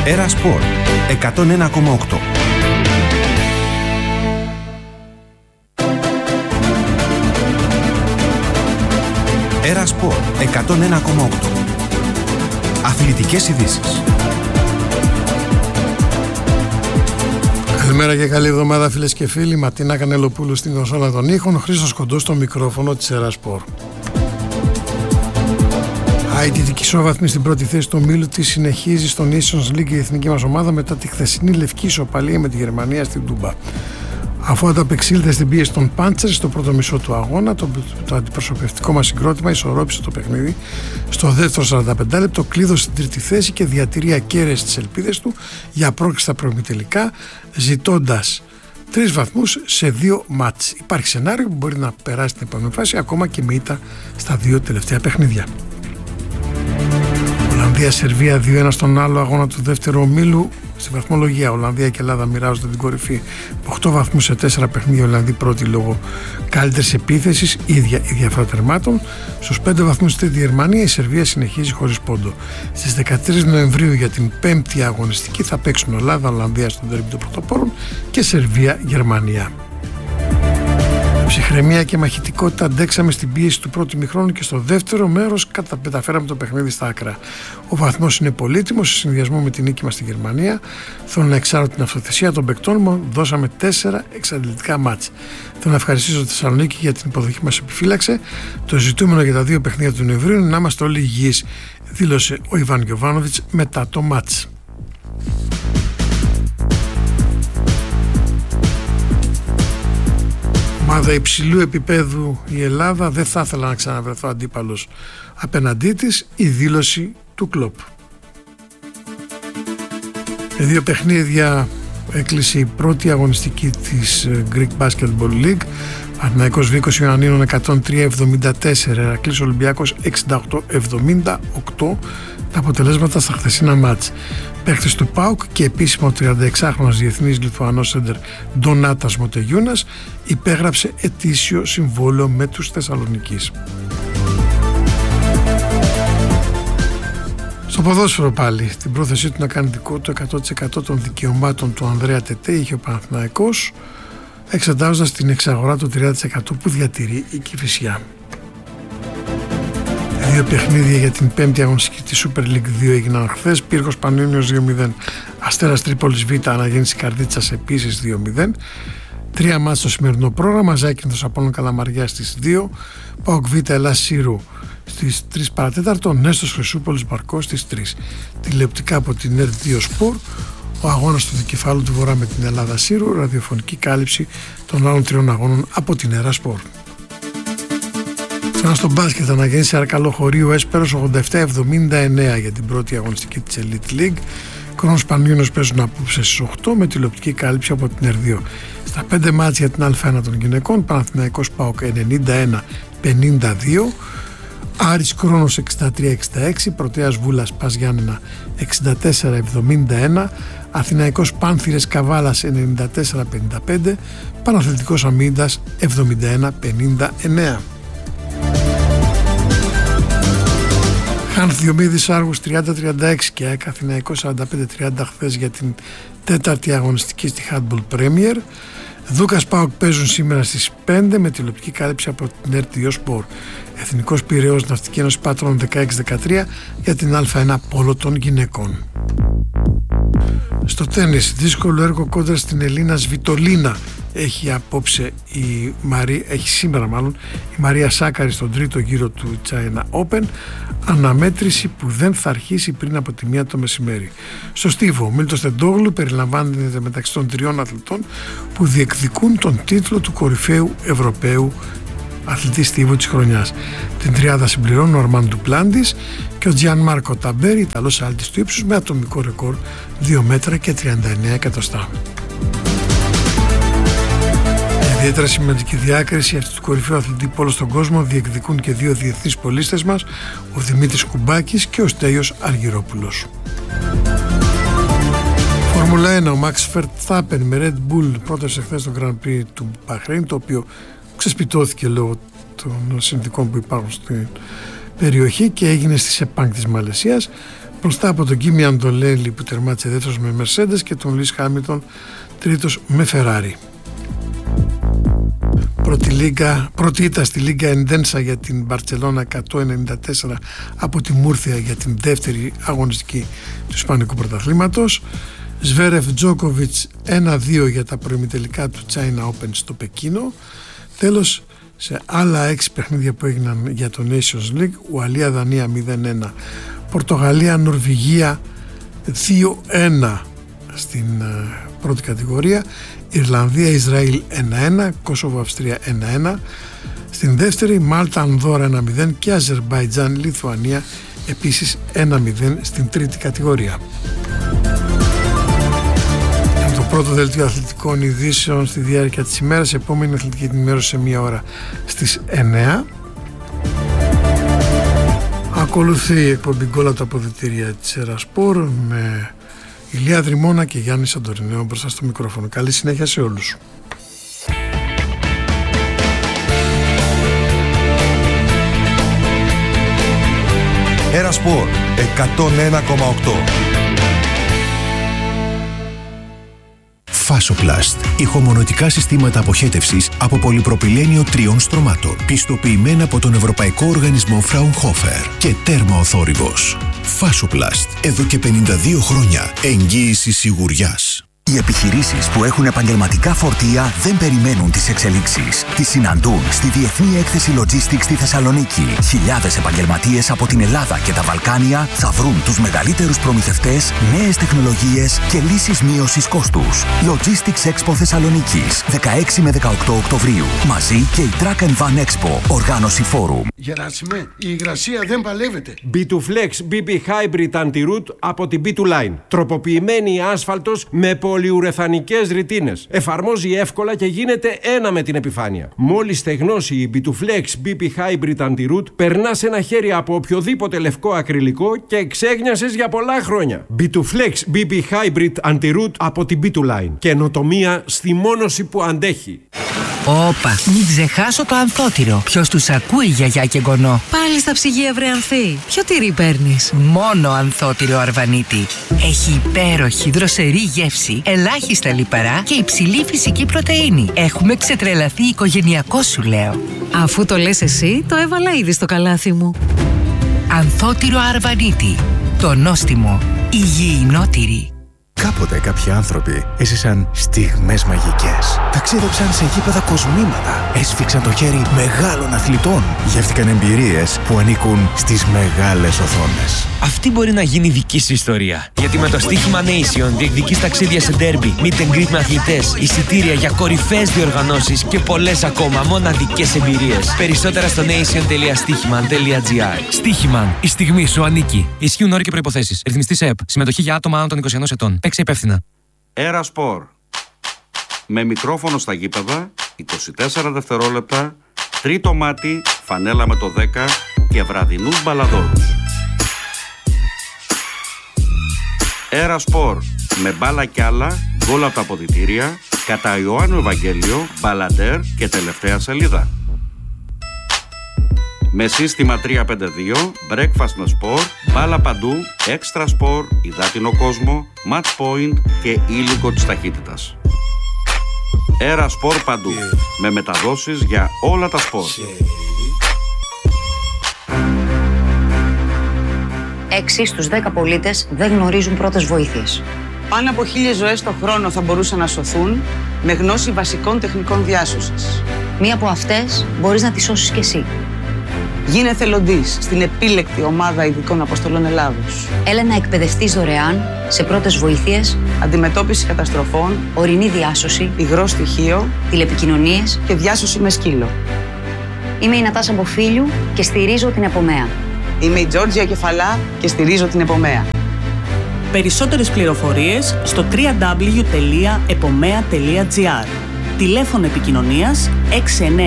Έρα Σπορ 101,8. Έρα Σπορ 101,8. Αθλητικές ειδήσεις. Καλημέρα και καλή εβδομάδα, φίλες και φίλοι. Ματίνα Κανελοπούλου στην κονσόλα των ήχων, Χρήστος Κοντός στο μικρόφωνο της Έρα Σπορ. Η Δυτική ισοβαθμή στην πρώτη θέση του ομίλου της συνεχίζει στο Nations League η εθνική μας ομάδα μετά τη χθεσινή λευκή ισοπαλία με τη Γερμανία στην Τούμπα. Αφού ανταπεξήλθε στην πίεση των Πάντσερ στο πρώτο μισό του αγώνα, το αντιπροσωπευτικό μας συγκρότημα ισορρόπησε το παιχνίδι στο δεύτερο 45 λεπτό, κλείδωσε στην τρίτη θέση και διατηρεί ακέραιες τις ελπίδες του για πρόκριση στα προημιτελικά, ζητώντας 3 βαθμούς σε 2 μάτς. Υπάρχει σενάριο που μπορεί να περάσει την επόμενη φάση ακόμα και με ήττα στα 2 τελευταία παιχνίδια. Ολλανδία-Σερβία 2-1 στον άλλο αγώνα του δεύτερου ομίλου. Στη βαθμολογία, Ολλανδία και Ελλάδα μοιράζονται την κορυφή. 8 βαθμούς σε 4 παιχνίδια. Ολλανδοί πρώτοι λόγω καλύτερης επίθεσης, ίδια η διαφορά τερμάτων. Στους 5 βαθμούς στη Γερμανία, η Σερβία συνεχίζει χωρίς πόντο. Στις 13 Νοεμβρίου για την 5η αγωνιστική θα παίξουν Ελλάδα-Ολλανδία στον ντέρμπι των πρωτοπόρων και Σερβία-Γερμανία. Ψυχραιμία και μαχητικότητα αντέξαμε στην πίεση του πρώτου ημιχρόνου και στο δεύτερο μέρος καταφέραμε το παιχνίδι στα άκρα. Ο βαθμός είναι πολύτιμος σε συνδυασμό με την νίκη μας στη Γερμανία. Θέλω να εξάρω την αυτοθεσία των παικτών μου. Δώσαμε 4 εξαντλητικά μάτς. Θέλω να ευχαριστήσω τη Θεσσαλονίκη για την υποδοχή μας επιφύλαξε. Το ζητούμενο για τα 2 παιχνίδια του Νοεμβρίου είναι να είμαστε όλοι υγιείς, δήλωσε ο Ιβάν Γιοβάνοβιτς μετά το μάτς. Ομάδα υψηλού επίπεδου η Ελλάδα, δεν θα ήθελα να ξαναβρεθώ αντίπαλος απέναντί της, η δήλωση του Κλοπ. Με 2 παιχνίδια έκλεισε η πρώτη αγωνιστική της Greek Basketball League. Παναθηναϊκός Βίκος Ιωαννίνων 103-74, Ηρακλής Ολυμπιακός 68-78 τα αποτελέσματα στα χθεσινά μάτς. Παίκτης του ΠΑΟΚ και επίσημο 36χρονος διεθνής Λιθουανός σέντερ Ντονάτας Μοτεγιούνας υπέγραψε ετήσιο συμβόλαιο με τους Θεσσαλονικείς. Στο ποδόσφαιρο πάλι, την πρόθεσή του να κάνει δικό του 100% των δικαιωμάτων του Ανδρέα Τετέ είχε ο Παναθηναϊκός, εξετάζοντας την εξαγορά του 30% που διατηρεί η Κηφισιά. 2 παιχνίδια για την 5η αγωνιστική της Super League 2 έγιναν χθες. Πύργος Πανιόνιος 2-0, Αστέρας Τρίπολης Β, Αναγέννηση Καρδίτσας επίσης 2-0. 3 μάτς στο σημερινό πρόγραμμα. Ζάκυνθος Απόλλων Καλαμαριά στις 2, ΠΑΟΚ Β Ελλάς Σύρου στις 3 παρατέταρτο, Νέστος Χρυσούπολης Μπαρκός στις 3. Τηλεοπτικά από την ΕΡΤ2 Σπορ, ο αγώνας του Δικεφάλου του Βορρά με την Ελλάδα Σύρου, ραδιοφωνική κάλυψη των άλλων 3 αγώνων από την Έρα Σπορ. Ξανά στο μπάσκετ, Αναγέννηση Αρκαλό Χωρίου Έσπερος 87-79 για την πρώτη αγωνιστική της Elite League. Κρόνος Πανιόνιος παίζουν απόψε στις 8 με τηλεοπτική κάλυψη από την ΕΡΤ2. Στα 5 μάτς για την Α1 των γυναικών, Παναθηναϊκός ΠΑΟΚ 91-52, Άρης Κρόνος 63-66, Πρωτέας Βούλας Πας Γιάννενα 64-71, Αθηναϊκός Πάνθυρες Καβάλας 94-55, Παναθλητικός Αμίντας 71-59. Χάνθ Διομήδης Άργους 30-36 και ΑΕΚ Αθηναϊκός 45-30 χθες για την 4η αγωνιστική στη Handball Premier. Δούκας ΠΑΟΚ παίζουν σήμερα στις 5 με τηλεοπτική κάλυψη από την ΕΡΤ2 Sport. Εθνικός Πειραιώς Ναυτική Ένωση Πάτρων 16-13 για την Α1 Πόλο των γυναικών. Στο τένις, δύσκολο έργο κόντρα στην Ελίνα Σβιτολίνα έχει σήμερα η Μαρία Σάκαρη στον τρίτο γύρο του China Open, αναμέτρηση που δεν θα αρχίσει πριν από τη 1 το μεσημέρι. Στο στίβο, ο Μίλτος Τεντόγλου περιλαμβάνεται μεταξύ των 3 αθλητών που διεκδικούν τον τίτλο του κορυφαίου Ευρωπαίου αθλητή στίβου της χρονιάς. Την τριάδα συμπληρώνουν ο Αρμάν Ντουπλάντης και ο Τζιάν Μάρκο Ταμπέρι, Ιταλός άλτης του ύψους με ατομικό ρεκόρ 2 μέτρα και 39 εκατοστά. Ιδιαίτερα σημαντική διάκριση αυτή του κορυφαίου αθλητή πόλο στον κόσμο διεκδικούν και 2 διεθνείς πολίστες μας, ο Δημήτρης Κουμπάκης και ο Στέλιος Αργυρόπουλος. Φόρμουλα 1, ο Max Verstappen με Red Bull πρώτος εχθές στο Grand Prix του Μπαχρέιν, το οποίο ξεσπιτώθηκε λόγω των συνθηκών που υπάρχουν στην περιοχή και έγινε στη ΣΕΠΑΝΚ της Μαλαισίας. μπροστά από τον Κίμι Αντολέλη που τερμάτισε δεύτερος με Mercedes και τον Λουίς Χάμιλτον τρίτος με Ferrari. Πρώτη ήττα στη Λίγκα Εντένσα για την Μπαρτσελώνα 194 από τη Μούρθια για την δεύτερη αγωνιστική του Ισπανικού πρωταθλήματος. Σβέρεφ Τζόκοβιτς 1-2 για τα προημιτελικά του China Open στο Πεκίνο. Τέλος, σε άλλα 6 παιχνίδια που έγιναν για το Nations League, Ουαλία-Δανία 0-1, Πορτογαλία-Νορβηγία 2-1 στην πρώτη κατηγορία, Ιρλανδία-Ισραήλ 1-1, Κόσοβο-Αυστρία 1-1, στην δεύτερη Μάλτα-Ανδόρα 1-0 και Αζερμπαϊτζάν-Λιθουανία επίσης 1-0 στην τρίτη κατηγορία. Το πρώτο δελτίο αθλητικών ειδήσεων στη διάρκεια της ημέρας, επόμενη αθλητική ενημέρωση σε 1 ώρα στις 9. Ακολουθεί η εκπομπή Γκολ από τα αποδυτήρια της Ερασπορ με Ηλία Δρυμώνα και Γιάννη Σαντορινέο μπροστά στο μικρόφωνο. Καλή συνέχεια σε όλους. Ερασπορ 101,8. Φάσοπλαστ. Ηχομονωτικά συστήματα αποχέτευσης από πολυπροπυλένιο 3 στρωμάτων. Πιστοποιημένα από τον Ευρωπαϊκό Οργανισμό Fraunhofer και τέρμα οθόρυβος. Φάσοπλαστ. Εδώ και 52 χρόνια. Εγγύηση σιγουριάς. Οι επιχειρήσεις που έχουν επαγγελματικά φορτία δεν περιμένουν τις εξελίξεις. Τις συναντούν στη Διεθνή Έκθεση Logistics στη Θεσσαλονίκη. Χιλιάδες επαγγελματίες από την Ελλάδα και τα Βαλκάνια θα βρουν τους μεγαλύτερους προμηθευτές, νέες τεχνολογίες και λύσεις μείωσης κόστους. Logistics Expo Θεσσαλονίκης, 16 με 18 Οκτωβρίου. Μαζί και η Truck and Van Expo, οργάνωση φόρουμ. Γεράσιμε, η υγρασία δεν παλεύεται. B2Flex BB Hybrid Anti-Root από την B2Line. Τροποποιημένη άσφαλτος με πολυουρεθανικές ρητίνες. Εφαρμόζει εύκολα και γίνεται ένα με την επιφάνεια. Μόλις στεγνώσει η B2Flex BB Hybrid Anti-Root, περνάς ένα χέρι από οποιοδήποτε λευκό ακριλικό και ξέγνιασες για πολλά χρόνια. B2Flex BB Hybrid Anti-Root από την B2Line. Καινοτομία στη μόνωση που αντέχει. Όπα, μην ξεχάσω το ανθότυρο. Ποιος τους ακούει, γιαγιά και γονό? Πάλι στα ψυγεία, βρε Ανθή. Ποιο τυρί παίρνεις? Μόνο ανθότυρο Αρβανίτη. Έχει υπέροχη δροσερή γεύση, ελάχιστα λιπαρά και υψηλή φυσική πρωτεΐνη. Έχουμε ξετρελαθεί οικογενειακό, σου λέω. Αφού το λες εσύ, το έβαλα ήδη στο καλάθι μου. Ανθότυρο Αρβανίτη. Το νόστιμο. Υγιεινότυρη. Κάποτε κάποιοι άνθρωποι έζησαν στιγμές μαγικές. Ταξίδεψαν σε γήπεδα κοσμήματα. Έσφιξαν το χέρι μεγάλων αθλητών. Γεύτηκαν εμπειρίες που ανήκουν στις μεγάλες οθόνες. Αυτή μπορεί να γίνει δική σου ιστορία. Γιατί με το στοίχημα Nation διεκδικείς ταξίδια σε ντέρμπι, meet and greet με αθλητές, εισιτήρια για κορυφαίες διοργανώσεις και πολλές ακόμα μοναδικές εμπειρίες. Περισσότερα στο nation.stichiman.gr. Στοίχημαν. Η στιγμή σου ανήκει. Ισχύουν όροι και προϋποθέσεις. Ρυθμιστής ΕΕΠ. Συμμετοχή για άτομα άνω των 21 ετών. Παίξε υπεύθυνα. Ερασπορ. Με μικρόφωνο στα γήπεδα, 24 δευτερόλεπτα, τρίτο μάτι, φανέλα με το 10 και βραδινούς μπαλαδόρους. Ερασπορ. Με μπάλα κι άλλα, γκολ από τα αποδυτήρια, κατά Ιωάννου Ευαγγέλιο, μπαλαντέρ και τελευταία σελίδα. Με σύστημα 352, breakfast με σπορ, μπάλα παντού, έξτρα σπορ, υδάτινο κόσμο, match point και ήλικο της ταχύτητας. Έρα σπορ παντού, με μεταδόσεις για όλα τα σπορ. 6 στους 10 πολίτες δεν γνωρίζουν πρώτες βοήθειες. Πάνω από 1.000 ζωές το χρόνο θα μπορούσαν να σωθούν με γνώση βασικών τεχνικών διάσωσης. Μία από αυτές μπορείς να τη σώσεις κι εσύ. Γίνε εθελοντής στην επίλεκτη ομάδα ειδικών αποστολών Ελλάδος. Έλα να εκπαιδευτείς δωρεάν σε πρώτες βοήθειες, αντιμετώπιση καταστροφών, ορεινή διάσωση, υγρό στοιχείο, τηλεπικοινωνίες και διάσωση με σκύλο. Είμαι η Νατάσα Μποφίλιου και στηρίζω την Επομέα. Είμαι η Τζόρτζια Κεφαλά και στηρίζω την Επομέα. Περισσότερες πληροφορίες στο www.epomea.gr. Τηλέφωνο επικοινωνίας 69